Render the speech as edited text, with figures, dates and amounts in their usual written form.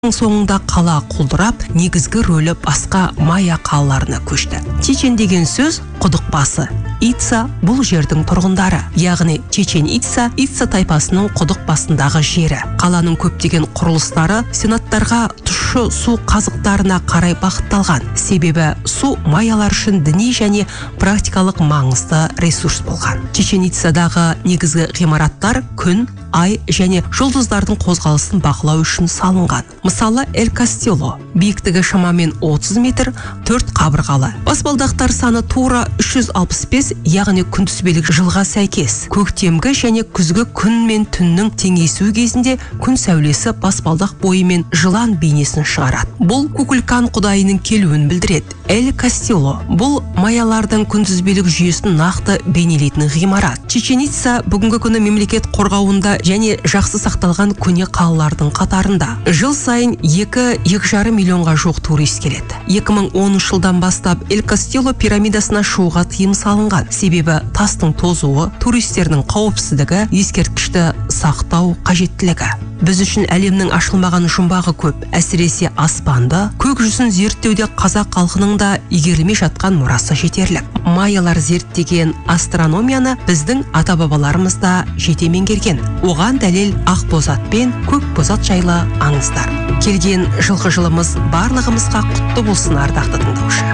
соңында қала құлдырап, негізгі рөлі басқа майя қалаларына көшті. Чечен деген сөз құдық басы. Итса бұл жердің тұрғындары, яғни Чечен Итса тайпасының құдық басындағы жері. Қаланың көптеген құрылыстары сенаттарға тұщы су қазықтарына қарай бағытталған. Себебі су майялар үшін діни және практикалық маңызды ресурс болған. Чечен Итсадағы негізгі ғимараттар күн, ай және жұлдыздардың қозғалысын бақылау үшін салынған. Мысалы, Эль Кастелло биіктігі шамамен 30 метр, 4 қабырғалы. Баспалдақтар саны тура 365, яғни күнтізбелік жылға сәйкес. Көктемгі және күзгі күн мен түннің теңесуі кезінде күн сәулесі баспалдақ бойымен жылан бейнесін шығарады. Бұл Кукулкан құдайының келуін білдіреді. Эль Кастелло бұл майялардың күнтізбелік жүйесін нақты бейнелейтін ғимарат. Чечен Итса бүгінгі күні мемлекет қорғауында және жақсы сақталған көне қалалардың қатарында. Жыл сайын 2,5 миллионға жоқ турист келеді. 2010 жылдан бастап Эль Кастелло пирамидасына шығуға тыйым салынған. Себебі тастың тозуы, туристердің қауіпсіздігі, ескерткішті сақтау қажеттілігі. Біз үшін әлемнің ашылмаған жұмбағы көп, әсіресе аспанды, көк жүзін зерттеуде қазақ халқының да игерілмей жатқан мұрасы жетерлік. Майялар зерттеген астрономияны біздің ата-бабаларымыз да жете меңгерген. Оған дәлел ақ бозат пен көк бозат жайлы аңыздар. Келген жылғы жылымыз барлығымызға құтты болсын, ардақты тыңдаушы.